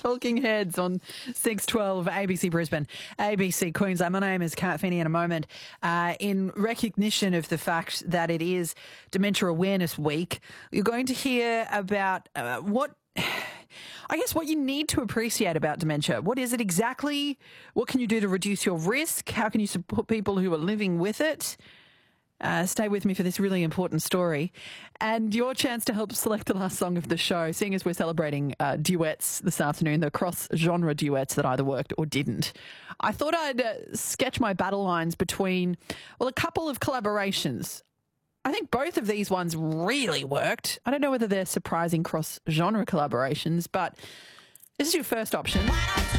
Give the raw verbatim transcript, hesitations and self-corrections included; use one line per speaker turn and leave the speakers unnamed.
Talking Heads on six twelve A B C Brisbane, A B C Queensland. My name is Kat Finney. In a moment, uh, in recognition of the fact that it is Dementia Awareness Week, you're going to hear about uh, what... I guess what you need to appreciate about dementia. What is it exactly? What can you do to reduce your risk? How can you support people who are living with it? Uh, stay with me for this really important story and your chance to help select the last song of the show, seeing as we're celebrating uh, duets this afternoon, the cross-genre duets that either worked or didn't. I thought I'd uh, sketch my battle lines between, well, a couple of collaborations. I think both of these ones really worked. I don't know whether they're surprising cross-genre collaborations, but this is your first option.